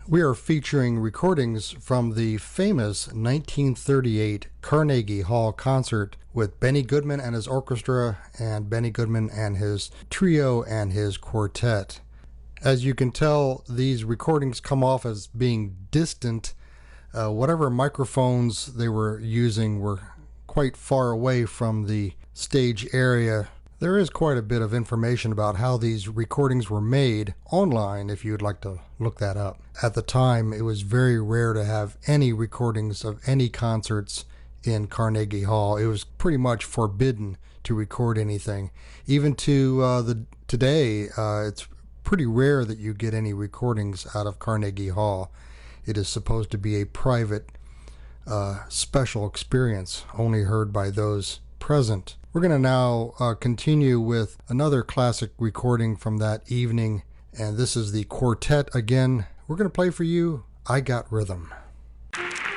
We are featuring recordings from the famous 1938 Carnegie Hall concert with Benny Goodman and his orchestra and Benny Goodman and his trio and his quartet. As you can tell, these recordings come off as being distant. Whatever microphones they were using were quite far away from the stage area. There is quite a bit of information about how these recordings were made online if you'd like to look that up. At the time, it was very rare to have any recordings of any concerts in Carnegie Hall. It was pretty much forbidden to record anything. Even to today, it's pretty rare that you get any recordings out of Carnegie Hall. It is supposed to be a private, special experience, only heard by those present. We're going to now continue with another classic recording from that evening, and this is the quartet again. We're going to play for you, I Got Rhythm.